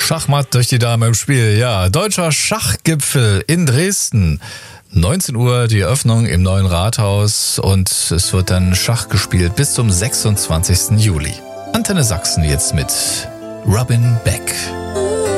Schachmatt durch die Dame im Spiel. Ja, Deutscher Schachgipfel in Dresden. 19 Uhr die Eröffnung im neuen Rathaus und es wird dann Schach gespielt bis zum 26. Juli. Antenne Sachsen jetzt mit Robin Beck.